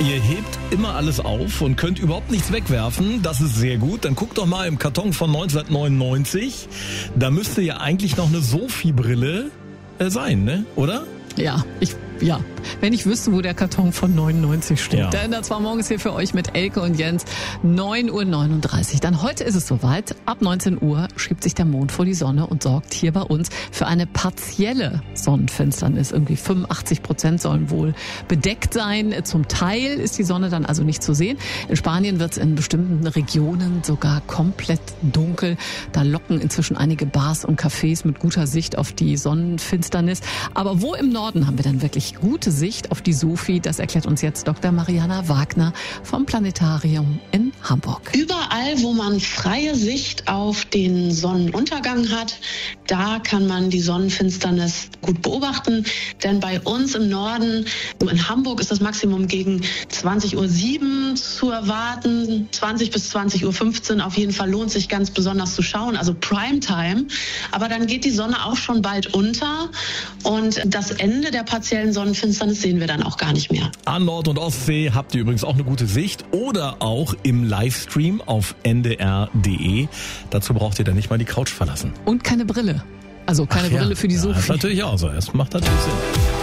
ihr hebt immer alles auf und könnt überhaupt nichts wegwerfen. Das ist sehr gut. Dann guckt doch mal im Karton von 1999. Da müsste ja eigentlich noch eine Sophie-Brille sein, ne? Oder? Ja, wenn ich wüsste, wo der Karton von 99 steht. Ja. Denn das war morgens hier für euch mit Elke und Jens 9:39 Uhr. Dann heute ist es soweit. Ab 19 Uhr schiebt sich der Mond vor die Sonne und sorgt hier bei uns für eine partielle Sonnenfinsternis. Irgendwie 85% sollen wohl bedeckt sein. Zum Teil ist die Sonne dann also nicht zu sehen. In Spanien wird es in bestimmten Regionen sogar komplett dunkel. Da locken inzwischen einige Bars und Cafés mit guter Sicht auf die Sonnenfinsternis. Aber wo im Norden haben wir dann wirklich gute Sicht auf die Sophie? Das erklärt uns jetzt Dr. Mariana Wagner vom Planetarium in Hamburg. Überall, wo man freie Sicht auf den Sonnenuntergang hat, da kann man die Sonnenfinsternis gut beobachten. Denn bei uns im Norden, in Hamburg, ist das Maximum gegen 20:07 Uhr zu erwarten. 20 bis 20:15 Uhr auf jeden Fall lohnt sich ganz besonders zu schauen, also Primetime. Aber dann geht die Sonne auch schon bald unter und das Ende der partiellen Sonnenfinsternis sehen wir dann auch gar nicht mehr. An Nord- und Ostsee habt ihr übrigens auch eine gute Sicht oder auch im Livestream auf ndr.de. Dazu braucht ihr dann nicht mal die Couch verlassen. Und keine Brille. Also keine Brille für die Sophie. Das ist natürlich auch so. Das macht natürlich Sinn.